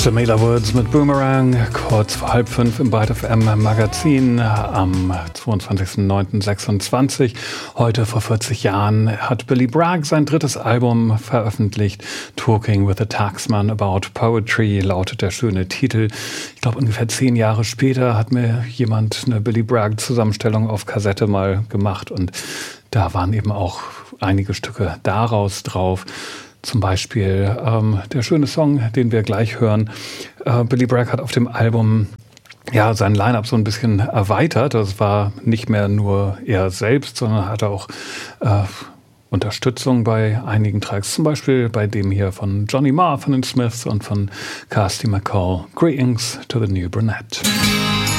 Jamila Woods mit Boomerang, kurz vor 4:30 im Byte FM Magazin am 22.09.26. Heute vor 40 Jahren hat Billy Bragg sein drittes Album veröffentlicht. Talking with a Taxman About Poetry lautet der schöne Titel. Ich glaube, ungefähr 10 Jahre später hat mir jemand eine Billy Bragg-Zusammenstellung auf Kassette mal gemacht und da waren eben auch einige Stücke daraus drauf. Zum Beispiel der schöne Song, den wir gleich hören. Billy Bragg hat auf dem Album ja sein Line-Up so ein bisschen erweitert. Das war nicht mehr nur er selbst, sondern hatte auch Unterstützung bei einigen Tracks. Zum Beispiel bei dem hier von Johnny Marr von den Smiths und von Kirsty MacColl. Greetings to the New Brunette.